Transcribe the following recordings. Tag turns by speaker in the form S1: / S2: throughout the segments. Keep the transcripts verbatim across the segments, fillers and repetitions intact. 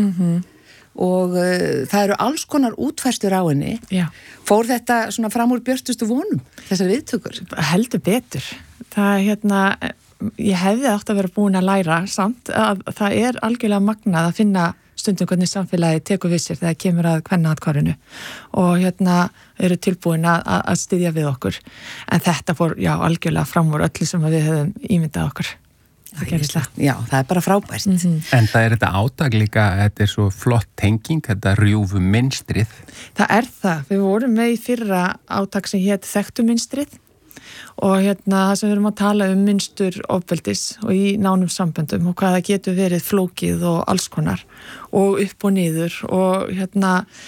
S1: Mm-hmm. Og uh, það eru alls konar útfærslur á henni.
S2: Já.
S1: Fór þetta svona fram úr björtustu vonum, þessar viðtökur?
S2: Heldur betur. Það er hérna, ég hefði átt að vera búin að læra samt að það er algjörlega magnað að finna stundum hvernig samfélagi tekur við sér þegar kemur að kvennaathvarfinu og hérna eru tilbúin að, að styðja við okkur. En þetta fór, já, algjörlega fram úr öllu sem við höfum ímyndað okkur. Það gerist það.
S1: Já, það er bara frábært.
S2: Mm-hmm.
S3: En það er þetta átak líka, þetta er svo flott tenging, þetta rjúfu mynstrið.
S2: Það er það. Við vorum með í fyrra átak sem hét Þekktu mynstrið og hérna það sem við erum að tala um mynstur ofbeldis og í nánum samböndum og hvað það getur verið flókið og alls konar og upp og niður og hérna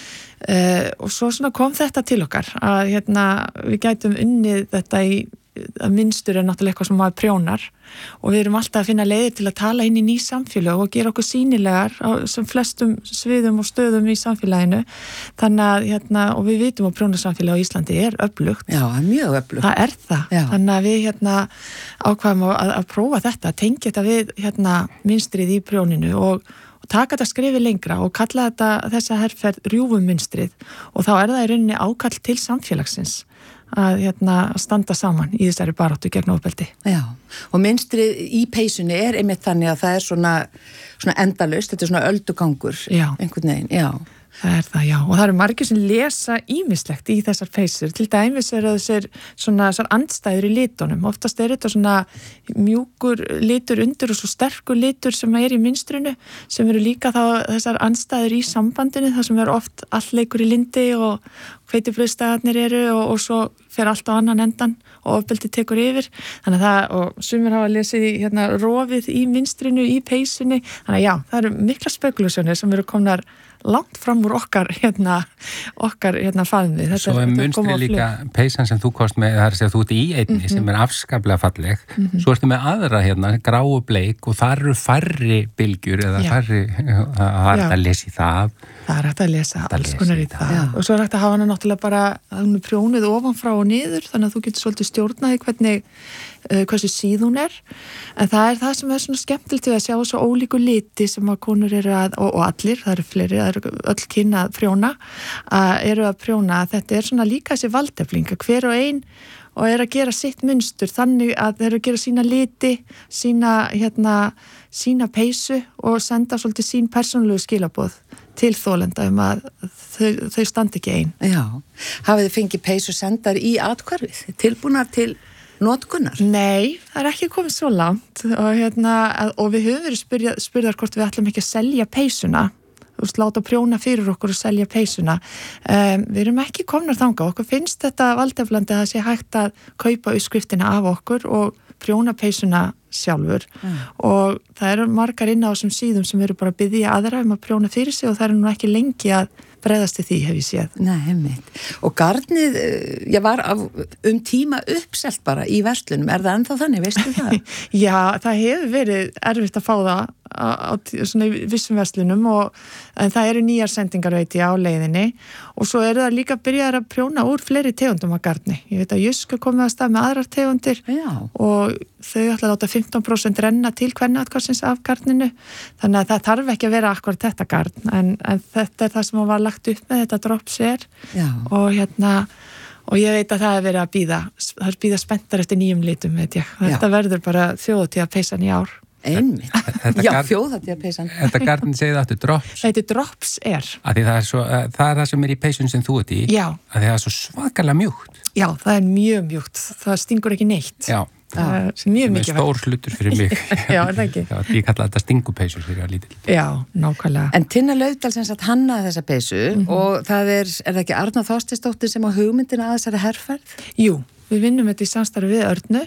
S2: eh, og svo svona kom þetta til okkar að hérna við gætum unnið þetta í að mynstur er náttúrulega eitthvað sem maður prjónar og við erum alltaf að finna leiðir til að tala inn í ný samfélag og gera okkur sýnilegar á sem flestum sviðum og stöðum í samfélaginu þannig að hérna og við vitum að prjónarsamfélag á Íslandi er öflugt.
S1: Já, mjög öflugt.
S2: Það er það. Já. Þannig að við hérna ákvaðum að, að prófa þetta, tengja þetta við hérna mynstrið í prjóninu og og taka þetta skrifi lengra og kalla þetta þessa herferð rjúfum mynstrið og þá er það í rauninni ákall til samfélagsins að hérna standa saman í þessari baráttu gegn ofbeldi.
S1: Já, og mynstrið í peysunni er einmitt þannig að það er svona, svona endalaust, þetta er svona öldugangur,
S2: já.
S1: Einhvern veginn, já.
S2: Það er það, já. Og það eru margir sem lesa ýmislegt í þessar peysur. Til dæmis eru þessir svona þessar andstæður í litunum. Oftast er þetta svona mjúkur litur undir og svo sterkur litur sem er í mynstrinu, sem eru líka þá þessar andstæður í sambandinu, þar sem eru oft allleikur í lindi og hveitibrauðsdagarnir eru og, og svo fer allt á annan endan og ofbeldi tekur yfir. Þannig að það, og sumir hafa lesið í hérna rofið í mynstrinu, í peysunni. Þannig að já, það eru mikla spekulasjónir sem eru komnar langt fram úr okkar hérna, okkar hérna faðmið.
S3: Svo er munstri líka peysan sem þú kost með, það er að segja þú ert í einni mm-hmm. sem er afskaplega falleg, mm-hmm. svo ertu með aðra hérna, grá og bleik og þar eru færri bylgjur eða já. Færri, það er hægt að lesa í það.
S2: Það er hægt að lesa alls konar í það. það. Og svo er hægt að hafa hana náttúrulega bara, hún er prjónuð ofanfrá og niður, þannig að þú getur svolítið stjórnaði hvernig, uh, hversu síð hún er. En það er það sem er svona skemmtilegt við að sjá svo ólíku liti sem að konur eru að, og, og allir, það eru fleiri, það eru öll kyn að prjóna, að eru að prjóna að þetta er svona líka þessi valdefling, að hver og ein og er að gera sitt munstur þannig að þeir eru að gera sína liti, sína, hérna, sína peysu og senda svolítið sín persónulegu skilaboð til þolenda um að þau, þau standi ekki ein.
S1: Já, hafið þið fengið peysu sendar í athvarfið, tilbúnar til notkunar?
S2: Nei, það er ekki komið svo langt og, hérna, og við höfum verið spyrja, spyrjar hvort við ætlum ekki að selja peysuna, þú veist, láta prjóna fyrir okkur og selja peysuna. Um, við erum ekki komnar þangað, okkur finnst þetta valdeflandi að það sé hægt að kaupa uppskriftina af okkur og prjóna peysuna sjálfur mm. og það eru margar inn á þessum síðum sem eru bara að biðja aðra um að prjóna fyrir sig og það eru nú ekki lengi að bregðast til því, hef ég séð.
S1: Nei, heimitt. Og garnið, ég var af, um tíma uppselt bara í verslunum, er það ennþá þannig, veistu það?
S2: Já, það hefur verið erfitt að fá það á, á svona vissum verslunum og en það eru nýjar sendingar veit ég á leiðinni og svo eru það líka byrjaðar að prjóna úr fleiri tegundum af garni. Ég veit að Jysk er komið að stað með aðrar tegundir
S1: Já.
S2: Og þau ætla að láta fimmtán prósent renna til kvennaathvarfsins af garninu, þannig að það þarf ekki að vera akkurat þetta garn, en, en þetta er það sem var lagt upp með, þetta drops er og hérna, og ég veit að það er verið að bíða, það er bíða spenntar eftir nýjum litum, veit ég, þetta Já. Verður bara þjóðhátíða peysan í ár.
S1: Einmitt. Já, þjóðhátíða peysan.
S3: Þetta garn segið áttu drops.
S2: Þetta drops er.
S3: Að því það er, svo, það er það sem er í peysun sem þú ert í.
S2: Já.
S3: Að því það er svo svakalega mjúkt.
S2: Já, það er mjög mjúkt. Það stingur ekki neitt.
S3: Já.
S2: Það er mjög mikið
S3: verð. Stór hlutur fyrir mig.
S2: Já, er það ekki?
S3: Já, ég kalla þetta stingupeysur fyrir að lítil.
S2: Já, nákvæmlega.
S1: En Tinna Laufdal sem sagt hannaði þessa peysu mm-hmm. og það er, er það ekki Arna Þorsteinsdóttir sem á hugmyndina að þessari herferð?
S2: Jú. Við vinnum þetta í samstarfi við Örnu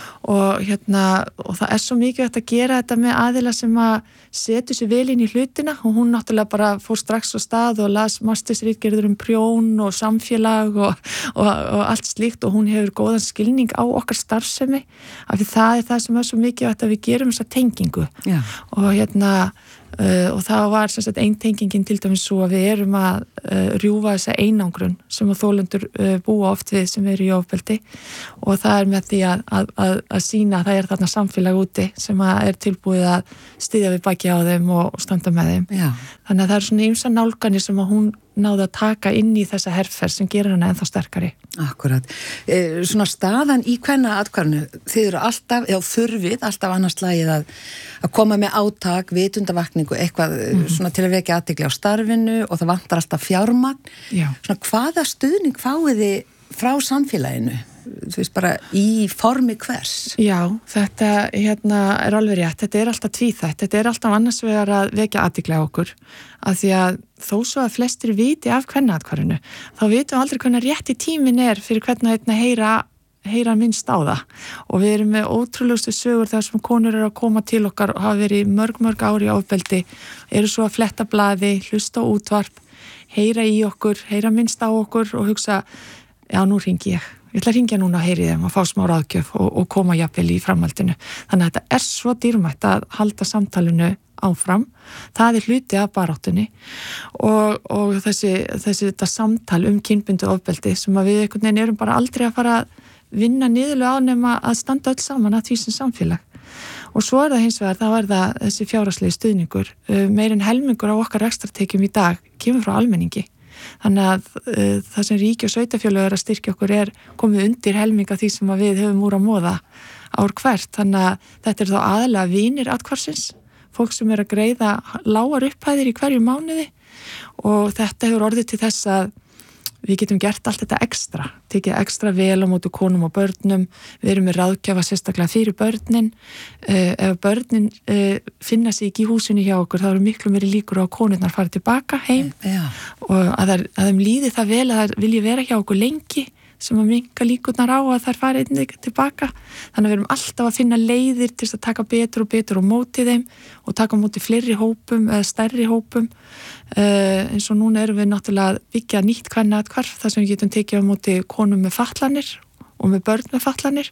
S2: og, hérna, og það er svo mikið að gera þetta með aðila sem að setja sér vel inn í hlutina og hún náttúrulega bara fór strax á stað og las mastersritgerður um prjón og samfélag og, og, og allt slíkt og hún hefur góðan skilning á okkar starfsemi af því það er það sem er svo mikið að við gerum þessa tengingu Já. Og hérna Uh, og það var sem sagt eintengingin til dæmis svo að við erum að uh, rjúfa þessa einangrun sem að þolendur uh, búa oft við sem eru í ofbeldi og það er með því að, að, að, að sína að það er þarna samfélag úti sem að er tilbúið að styðja við baki á þeim og, og standa með þeim.
S1: Já.
S2: Þannig að það er svona ýmsa nálganir sem að hún náði að taka inn í þessa herferð sem gerir hana ennþá sterkari.
S1: Akkurat. Eh, svona staðan í kvennaathvarfinu, þið eru alltaf, eða þurfið alltaf annars lagið að, að koma með átak, vitundavakningu, eitthvað mm. svona til að vekja athygli á starfinu og það vantar alltaf fjármagn.
S2: Já.
S1: Svona hvaða stuðning fáið þið frá samfélaginu? Þú veist bara í formi hvers?
S2: Já, þetta hérna er alveg rétt, þetta er alltaf tvíþætt, þetta er alltaf annars vegar að vekja athygli á okkur, af því að þó svo að flestir viti af kvennaathvarfinu, þá vitum við aldrei hvernig rétti tíminn er fyrir hvernig að heyra, heyra minnst á það og við erum með ótrúlegustu sögur þar sem konur eru að koma til okkar og hafa verið mörg mörg ári í ofbeldi, eru svo að fletta blaði, hlusta á útvarp, heyra í okkur, heyra minnst á okkur og hugsa, já nú hringi ég. Ég ætla að ringja núna að heyri þeim og fá smá ráðgjöf og, og koma jafnvel í framhaldinu. Þannig að þetta er svo dýrmætt að halda samtalinu áfram. Það er hluti af baráttunni og, og þessi, þessi þetta samtal um kynbundið ofbeldi sem að við einhvern veginn erum bara aldrei að fara að vinna niðurlega á nema að standa öll saman að því sem samfélag. Og svo er það hins vegar, þá er það þessi fjárhagslegi stuðningur. Meirinn helmingur á okkar rekstrartekjum í dag kemur frá almenningi. Þannig að uh, það sem ríki og sveitafélög er að styrkja okkur er komið undir helminga því sem að við höfum úr að móða ár hvert. Þannig að þetta er þá aðalega vinir athvarfsins, fólk sem er að greiða lágar upphæðir í hverju mánuði og þetta hefur orðið til þess að við getum gert allt þetta ekstra, tekið ekstra vel á móti konum og börnum, við erum með ráðgjafa sérstaklega fyrir börnin, uh, ef börnin uh, finna sig ekki í húsinu hjá okkur, þá eru miklu meiri líkur á að konurnar fara tilbaka heim
S1: Já.
S2: og að, þær, að þeim líði það vel að þær vilji vera hjá okkur lengi sem að minka líkurnar á að þær fara einnig tilbaka. Þannig að við erum alltaf að finna leiðir til að taka betur og betur og móti þeim og taka móti fleiri hópum eða stærri hópum. Uh, eins og núna erum við náttúrulega að byggja nýtt kvennaathvarf þar sem við getum tekið á móti konum með fatlanir og með börn með fatlanir.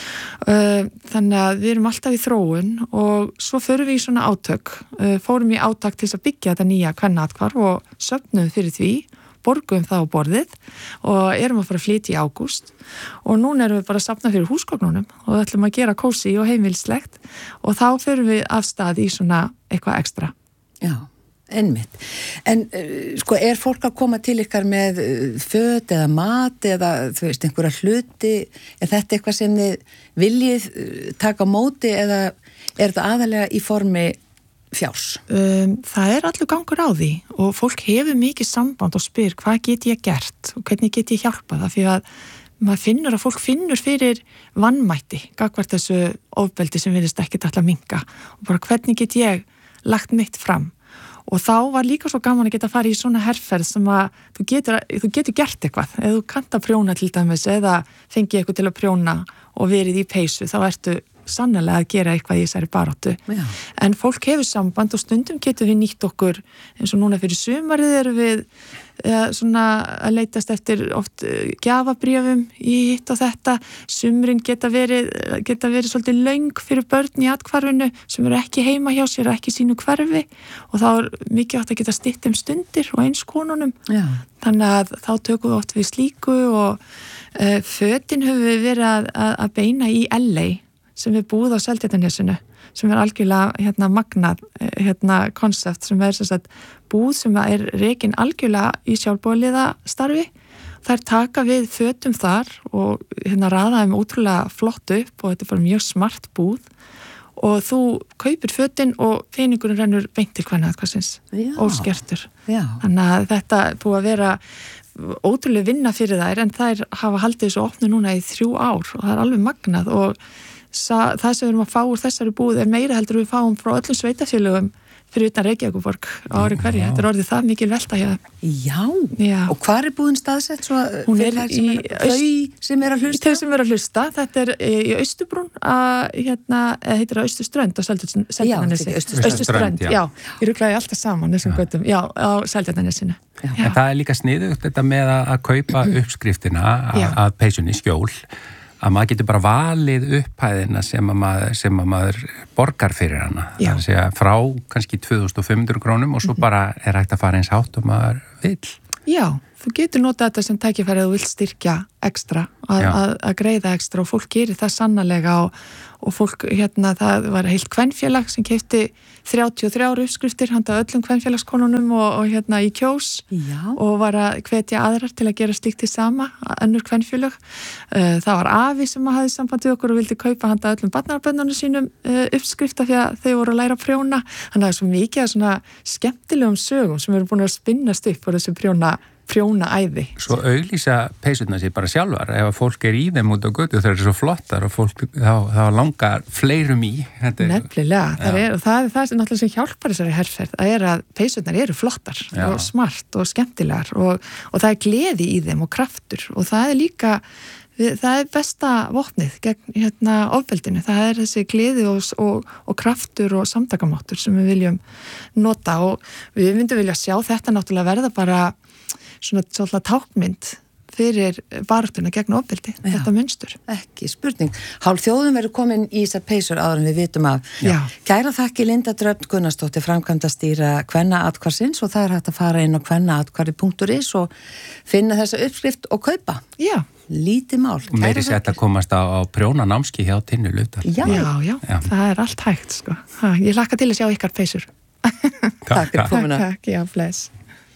S2: Uh, þannig að við erum alltaf í þróun og svo förum við í svona átök. Uh, fórum í átak til að byggja þetta nýja kvennaathvarf og söfnum fyrir því, borgum það á borðið og erum að fara að flytja í ágúst og núna erum við bara að safna fyrir húsgögnunum og ætlum að gera kósí og heimilslegt og þá förum við af stað í svona eitthvað ekstra.
S1: Já, einmitt. En uh, sko, er fólk að koma til ykkar með uh, föt eða mat eða þú veist, einhverja hluti, er þetta eitthvað sem þið viljið uh, taka á móti eða er þetta aðalega í formi fjárs?
S2: Um, það er allur gangur á því og fólk hefur mikið samband og spyr hvað get ég gert og hvernig get ég hjálpað það fyrir að maður finnur að fólk finnur fyrir vannmætti gagnvart þessu ofbeldi sem virðist ekkert alltaf minnka og bara hvernig get ég lagt mitt fram og þá var líka svo gaman að geta að fara í svona herferð sem að þú getur, þú getur gert eitthvað eða þú kannt að prjóna til dæmis eða fengi eitthvað til að prjóna og verið í peysu þá ertu sannlega að gera eitthvað í þessari baráttu. Já. En fólk hefur samband og stundum getur við nýtt okkur eins og núna fyrir sumarið erum við ja, svona að leitast eftir oft gjafabréfum í hitt og þetta. Sumrin geta verið, geta verið svolítið löng fyrir börn í athvarfinu sem eru ekki heima hjá sér og ekki sínu hverfi og þá er mikið átt að geta stytt um stundir og eins konunum. Já. Þannig að þá tökum við oft við slíku og uh, fötin höfum við verið að, að, að beina í L A sem er búið á Seltjarnarnesinu sem er algjörlega hérna magnað hérna konsept sem er sem sagt búð sem er rekin algjörlega í sjálfboðaliða starfi. Þær taka við fötum þar og hérna raða þeim ótrúlega flott upp og þetta er bara mjög smart búð og þú kaupir fötin og peningurinn rennur beint til kvennaathvarfsins óskertur. Já. Þannig að þetta er búið að vera ótrúlega vinna fyrir þær en þær hafa haldið þessu opnu núna í þrjú ár og það er alveg magnað og Sa, það sem við erum að fá úr þessari búð er meira heldur við fáum frá öllum sveitafélögum fyrir utan Reykjavíkurborg á ári hverju. Þetta er orðið það mikil velta hjá það.
S1: Já. Já, og hvar er búðin staðsett? Svo
S2: hún er í
S1: þau sem er að hlusta?
S2: Þau sem er að hlusta. Þetta er í Austurbrún að hérna, heitir það Austurströnd á Seltjarnarnesi.
S1: Já, Austurströnd,
S2: já. já. Ég rugglaði alltaf saman þessum göttum. Já, á Seltjarnarnesinu.
S3: Já. En það er líka sniðugt þetta með að kaupa uppskriftina að peysunni skjól að maður getur bara valið upphæðina sem að maður, sem að maður borgar fyrir hana. Já. Það er að segja frá kannski tvö þúsund fimm hundruð krónum og svo mm-hmm. bara er hægt að fara eins hátt og maður vill.
S2: Já, þú getur notað þetta sem tækifæri að þú vilt styrkja ekstra, að, að, að greiða ekstra og fólk gerir það sannarlega og, og fólk, hérna, það var heilt kvenfélag sem keypti þrjátíu og þrjár uppskriftir handa öllum kvenfélagskonunum og, og hérna í Kjós Já. Og var að hvetja aðrar til að gera slíkt í sama, önnur kvenfélag. Það var afi sem hafði samband við okkur og vildi kaupa handa öllum barnabönnunum sínum uppskrifta því að þau voru að læra að prjóna. Þannig að það er svo mikið að svona skemmtilegum sögum sem eru búin að spinnast upp og þessu prjóna prjóna æði.
S3: Svo auglýsa peysurnar sér bara sjálfar, ef að fólk er í þeim út á götu þau eru svo flottar og fólk þá, þá langar fleirum í.
S2: Nefnilega, það er, og það er það sem náttúrulega sem hjálpar þessari herferð, það er að peysurnar eru flottar Já. Og smart og skemmtilegar og, og það er gleði í þeim og kraftur og það er líka það er besta vopnið gegn hérna ofbeldinu, það er þessi gleði og, og, og kraftur og samtakamáttur sem við viljum nota og við myndum vilja sjá þetta náttúrulega verða bara svona svolítið tákmynd fyrir baráttuna gegn ofbeldi, Já, þetta munstur.
S1: Ekki spurning. Hálf þjóðum verður komin í þessar peysur áður en við vitum af.
S2: Já.
S1: Kæra þakki Linda Dröfn Gunnarsdóttir, framkvæmdastýra Kvennaathvarfsins og það er hægt að fara inn á kvennaathvarfi punktur is og finna þessa uppskrift og kaupa.
S2: Já.
S1: Lítið mál.
S3: Og meiri sett að komast á, á prjónanámski hjá Tinnu Laufdal.
S2: Já. Já, já, já, það er allt hægt, sko. Ha, ég hlakka til að sjá ykkar peysur.
S1: Takk fyrir komuna.
S2: Takk, já, bless.